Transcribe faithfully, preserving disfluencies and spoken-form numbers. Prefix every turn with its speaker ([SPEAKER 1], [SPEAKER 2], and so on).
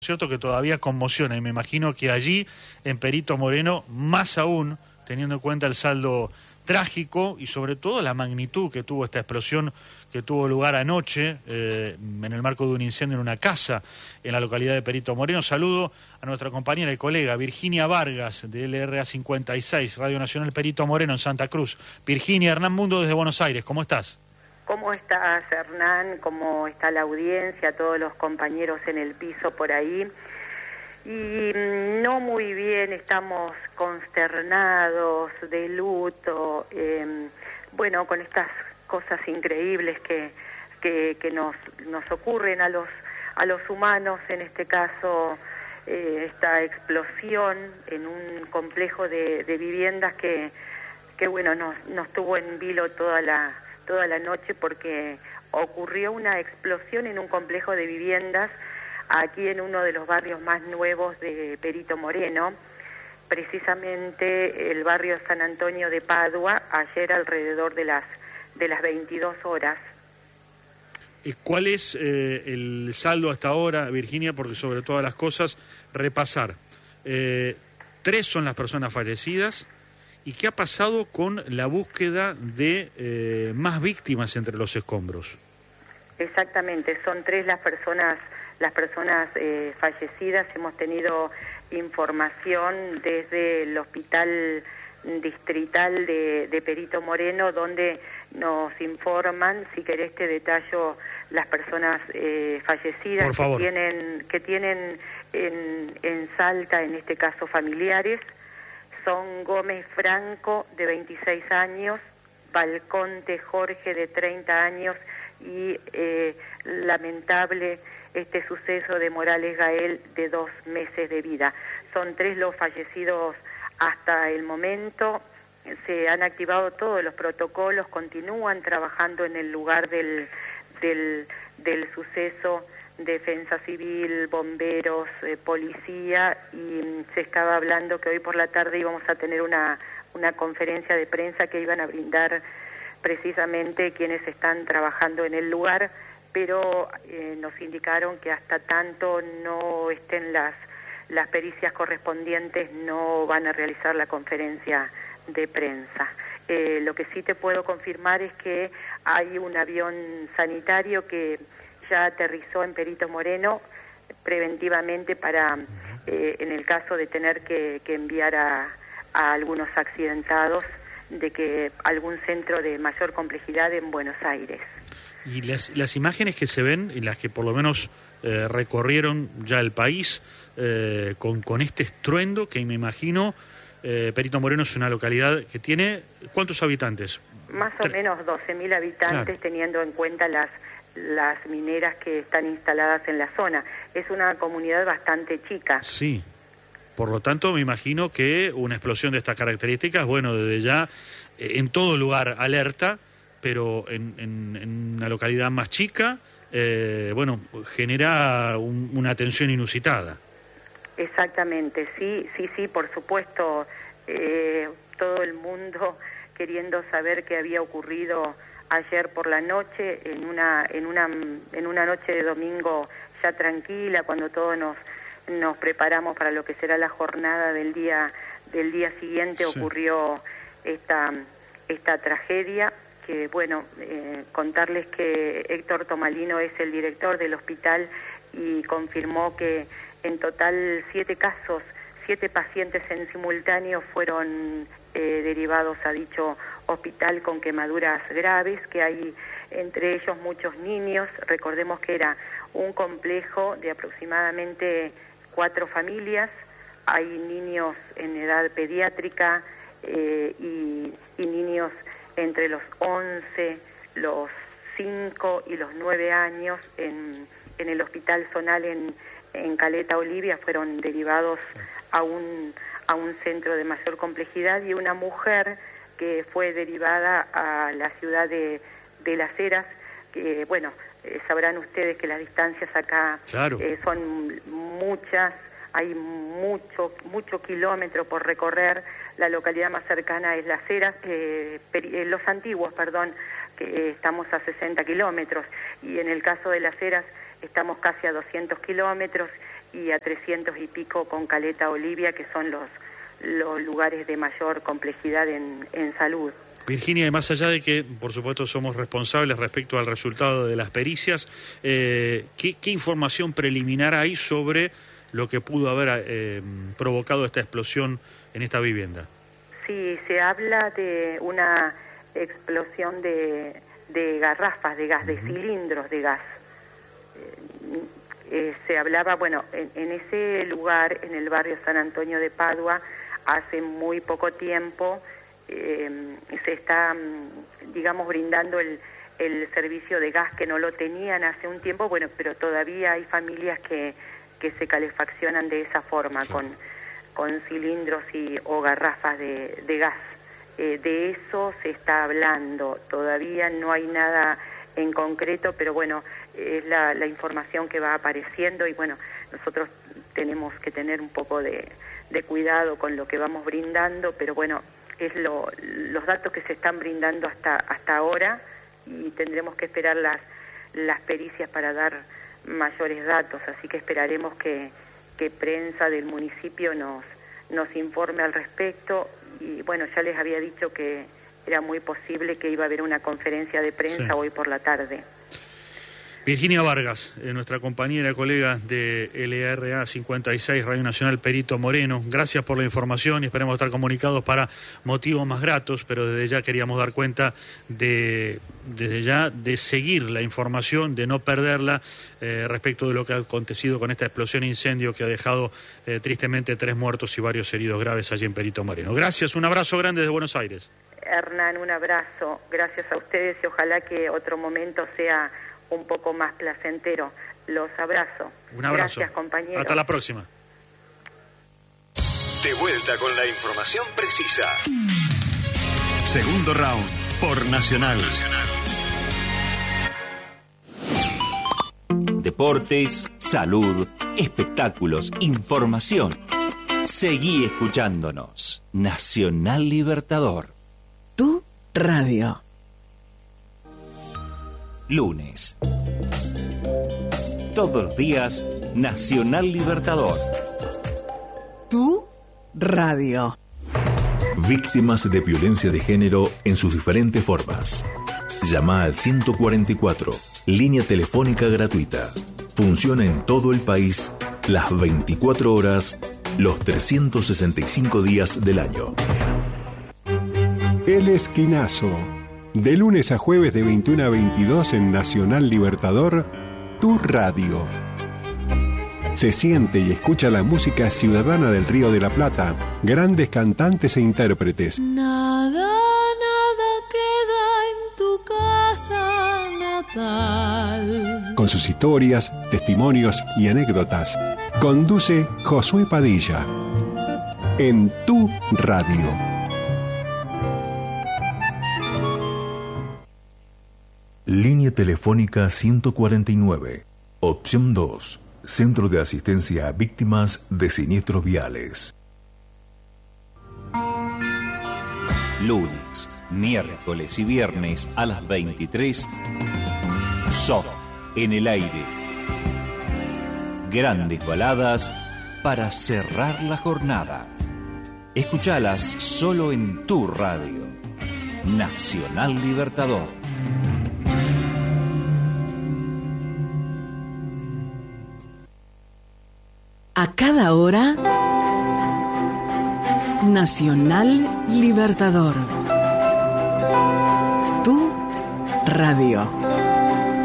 [SPEAKER 1] Cierto que todavía conmociona, y me imagino que allí, en Perito Moreno, más aún, teniendo en cuenta el saldo trágico y sobre todo la magnitud que tuvo esta explosión que tuvo lugar anoche eh, en el marco de un incendio en una casa en la localidad de Perito Moreno. Saludo a nuestra compañera y colega Virginia Vargas de L R A cincuenta y seis, Radio Nacional Perito Moreno en Santa Cruz. Virginia, Hernán Mundo desde Buenos Aires, ¿cómo estás?
[SPEAKER 2] ¿Cómo estás, Hernán? ¿Cómo está la audiencia, todos los compañeros en el piso por ahí? Y no muy bien, estamos consternados, de luto, eh, bueno, con estas cosas increíbles que, que, que nos, nos ocurren a los, a los humanos, en este caso eh, esta explosión en un complejo de, de viviendas que, que bueno, nos, nos tuvo en vilo toda la... toda la noche porque ocurrió una explosión en un complejo de viviendas aquí en uno de los barrios más nuevos de Perito Moreno, precisamente el barrio San Antonio de Padua, ayer alrededor de las de las veintidós horas.
[SPEAKER 1] ¿Cuál es eh, el saldo hasta ahora, Virginia? Porque sobre todas las cosas, repasar. Eh, tres son las personas fallecidas. ¿Y qué ha pasado con la búsqueda de eh, más víctimas entre los escombros?
[SPEAKER 2] Exactamente, son tres las personas, las personas eh, fallecidas. Hemos tenido información desde el hospital distrital de, de Perito Moreno, donde nos informan, si querés te detallo, las personas eh, fallecidas
[SPEAKER 1] Por favor.
[SPEAKER 2] que tienen, que tienen en, en Salta, en este caso familiares. Son Gómez Franco, de veintiséis años, Balconte Jorge, de treinta años, y eh, lamentable este suceso de Morales Gael, de dos meses de vida. Son tres los fallecidos hasta el momento. Se han activado todos los protocolos, continúan trabajando en el lugar del, del, del suceso, Defensa Civil, bomberos, eh, policía, y mm, se estaba hablando que hoy por la tarde íbamos a tener una, una conferencia de prensa que iban a brindar precisamente quienes están trabajando en el lugar, pero eh, nos indicaron que hasta tanto no estén las, las pericias correspondientes no van a realizar la conferencia de prensa. Eh, lo que sí te puedo confirmar es que hay un avión sanitario que ya aterrizó en Perito Moreno preventivamente para, eh, en el caso de tener que, que enviar a, a algunos accidentados, de que algún centro de mayor complejidad en Buenos Aires.
[SPEAKER 1] Y las, las imágenes que se ven, y las que por lo menos eh, recorrieron ya el país, eh, con, con este estruendo que me imagino, eh, Perito Moreno es una localidad que tiene, ¿cuántos habitantes?
[SPEAKER 2] Más o
[SPEAKER 1] Tre-
[SPEAKER 2] menos doce mil habitantes, claro, teniendo en cuenta las las mineras que están instaladas en la zona. Es una comunidad bastante chica.
[SPEAKER 1] Sí, por lo tanto me imagino que una explosión de estas características, bueno, desde ya eh, en todo lugar alerta, pero en, en, en una localidad más chica, eh, bueno, genera un, una tensión inusitada.
[SPEAKER 2] Exactamente, sí, sí, sí, por supuesto, eh, todo el mundo queriendo saber qué había ocurrido ayer por la noche, en una en una en una noche de domingo ya tranquila, cuando todos nos nos preparamos para lo que será la jornada del día del día siguiente, sí, ocurrió esta esta tragedia. Que bueno, eh, contarles que Héctor Tomalino es el director del hospital y confirmó que en total siete casos, siete pacientes en simultáneo fueron eh, derivados a dicho hospital con quemaduras graves, que hay entre ellos muchos niños. Recordemos que era un complejo de aproximadamente cuatro familias, hay niños en edad pediátrica eh, y, y niños entre los once, los cinco y los nueve años en, en el hospital zonal en, en Caleta Olivia, fueron derivados a un, a un centro de mayor complejidad, y una mujer que fue derivada a la ciudad de, de Las Heras, que bueno, eh, sabrán ustedes que las distancias acá, claro, eh, son muchas, hay mucho, mucho kilómetro por recorrer. La localidad más cercana es Las Heras, eh, eh, Los Antiguos, perdón, que eh, estamos a sesenta kilómetros, y en el caso de Las Heras estamos casi a doscientos kilómetros, y a trescientos y pico con Caleta Olivia, que son los, los lugares de mayor complejidad en, en salud.
[SPEAKER 1] Virginia, y más allá de que, por supuesto, somos responsables respecto al resultado de las pericias, eh, ¿qué, ¿qué información preliminar hay sobre lo que pudo haber eh, provocado esta explosión en esta vivienda?
[SPEAKER 2] Sí, se habla de una explosión de, de garrafas de gas, uh-huh. de cilindros de gas. Eh, eh, se hablaba, bueno, en, en ese lugar, en el barrio San Antonio de Padua, hace muy poco tiempo, Eh, se está, digamos, brindando el, el servicio de gas que no lo tenían hace un tiempo, bueno, pero todavía hay familias que, que se calefaccionan de esa forma, sí. con, con cilindros y, o garrafas de, de gas. Eh, de eso se está hablando, todavía no hay nada en concreto, pero bueno, es la, la información que va apareciendo y bueno, nosotros tenemos que tener un poco de, de cuidado con lo que vamos brindando, pero bueno, es lo, los datos que se están brindando hasta hasta ahora y tendremos que esperar las las pericias para dar mayores datos, así que esperaremos que, que prensa del municipio nos nos informe al respecto y bueno, ya les había dicho que era muy posible que iba a haber una conferencia de prensa sí. hoy por la tarde.
[SPEAKER 1] Virginia Vargas, eh, nuestra compañera, colega de L R A cincuenta y seis, Radio Nacional Perito Moreno, gracias por la información y esperemos estar comunicados para motivos más gratos, pero desde ya queríamos dar cuenta de, desde ya, de seguir la información, de no perderla eh, respecto de lo que ha acontecido con esta explosión e incendio que ha dejado eh, tristemente tres muertos y varios heridos graves allí en Perito Moreno. Gracias, un abrazo grande desde Buenos Aires.
[SPEAKER 2] Hernán, un abrazo, gracias a ustedes y ojalá que otro momento sea un poco más placentero. Los abrazo.
[SPEAKER 1] Un abrazo.
[SPEAKER 2] Gracias, compañeros.
[SPEAKER 1] Hasta la próxima.
[SPEAKER 3] De vuelta con la información precisa. Segundo round por Nacional.
[SPEAKER 4] Deportes, salud, espectáculos, información. Seguí escuchándonos. Nacional Libertador.
[SPEAKER 5] Tu radio.
[SPEAKER 4] Lunes. Todos los días, Nacional Libertador.
[SPEAKER 5] Tu radio.
[SPEAKER 6] Víctimas de violencia de género en sus diferentes formas. Llama al ciento cuarenta y cuatro, línea telefónica gratuita. Funciona en todo el país, las veinticuatro horas, los trescientos sesenta y cinco días del año.
[SPEAKER 7] El Esquinazo. De lunes a jueves de veintiuno a veintidós en Nacional Libertador, tu radio. Se siente y escucha la música ciudadana del Río de la Plata, grandes cantantes e intérpretes.
[SPEAKER 8] Nada, nada queda en tu casa natal.
[SPEAKER 7] Con sus historias, testimonios y anécdotas, conduce Josué Padilla. En tu radio.
[SPEAKER 6] Línea telefónica ciento cuarenta y nueve, opción dos, Centro de Asistencia a Víctimas de Siniestros Viales.
[SPEAKER 4] Lunes, miércoles y viernes a las veintitrés, S O F en el aire. Grandes baladas para cerrar la jornada. Escuchalas solo en tu radio. Nacional Libertador.
[SPEAKER 5] A cada hora, Nacional Libertador. Tu radio.